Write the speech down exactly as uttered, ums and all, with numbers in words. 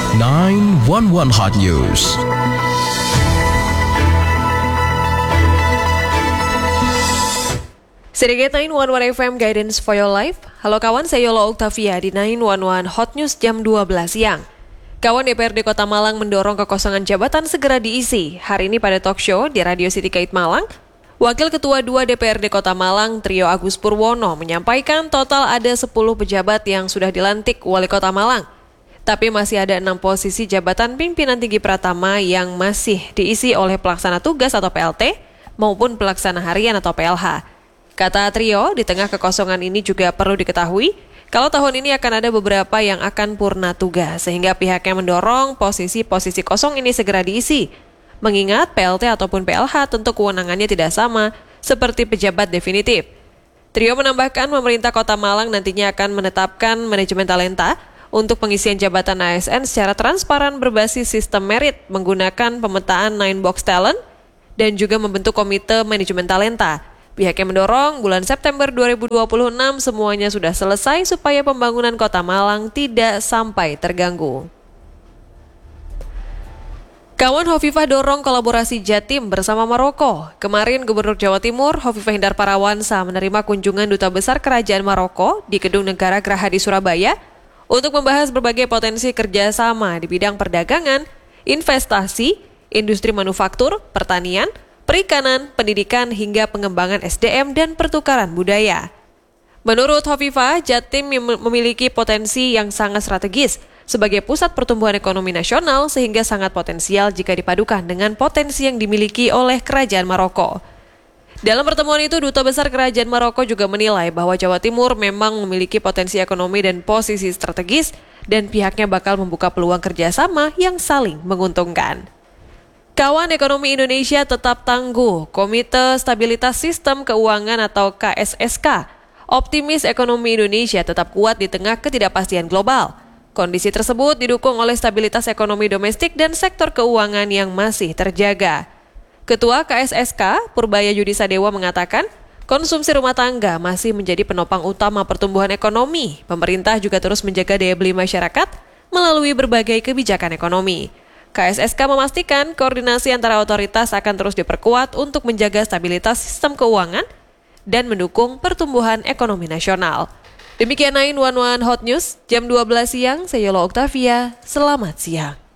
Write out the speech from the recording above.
sembilan satu satu Hot News. Sedikit sembilan satu satu F M Guidance for Your Life. Halo kawan, saya Yola Octavia di sembilan satu satu Hot News jam dua belas siang. Kawan D P R D Kota Malang mendorong kekosongan jabatan segera diisi. Hari ini pada talk show di Radio City Kait Malang, Wakil Ketua dua D P R D Kota Malang, Trio Agus Purwono, menyampaikan total ada sepuluh pejabat yang sudah dilantik Wali Kota Malang. Tapi masih ada enam posisi jabatan pimpinan tinggi Pratama yang masih diisi oleh pelaksana tugas atau P L T maupun pelaksana harian atau P L H. Kata Trio, di tengah kekosongan ini juga perlu diketahui kalau tahun ini akan ada beberapa yang akan purna tugas, sehingga pihaknya mendorong posisi-posisi kosong ini segera diisi. Mengingat P L T ataupun P L H tentu kewenangannya tidak sama seperti pejabat definitif. Trio menambahkan pemerintah Kota Malang nantinya akan menetapkan manajemen talenta untuk pengisian jabatan A S N secara transparan berbasis sistem merit menggunakan pemetaan nine box talent dan juga membentuk komite manajemen talenta. Pihaknya mendorong bulan September dua ribu dua puluh enam semuanya sudah selesai supaya pembangunan Kota Malang tidak sampai terganggu. Kawan, Hovifah dorong kolaborasi Jatim bersama Maroko. Kemarin Gubernur Jawa Timur Hovifah Indar Parawansa menerima kunjungan Duta Besar Kerajaan Maroko di Gedung Negara Geraha di Surabaya untuk membahas berbagai potensi kerjasama di bidang perdagangan, investasi, industri manufaktur, pertanian, perikanan, pendidikan, hingga pengembangan S D M dan pertukaran budaya. Menurut Hovifah, Jatim memiliki potensi yang sangat strategis sebagai pusat pertumbuhan ekonomi nasional sehingga sangat potensial jika dipadukan dengan potensi yang dimiliki oleh Kerajaan Maroko. Dalam pertemuan itu, Duta Besar Kerajaan Maroko juga menilai bahwa Jawa Timur memang memiliki potensi ekonomi dan posisi strategis dan pihaknya bakal membuka peluang kerjasama yang saling menguntungkan. Kawan, ekonomi Indonesia tetap tangguh. Komite Stabilitas Sistem Keuangan atau K S S K optimis ekonomi Indonesia tetap kuat di tengah ketidakpastian global. Kondisi tersebut didukung oleh stabilitas ekonomi domestik dan sektor keuangan yang masih terjaga. Ketua K S S K, Purbaya Yudi Sadewa, mengatakan konsumsi rumah tangga masih menjadi penopang utama pertumbuhan ekonomi. Pemerintah juga terus menjaga daya beli masyarakat melalui berbagai kebijakan ekonomi. K S S K memastikan koordinasi antara otoritas akan terus diperkuat untuk menjaga stabilitas sistem keuangan dan mendukung pertumbuhan ekonomi nasional. Demikian sembilan satu satu Hot News, jam dua belas siang, saya Yola Octavia, selamat siang.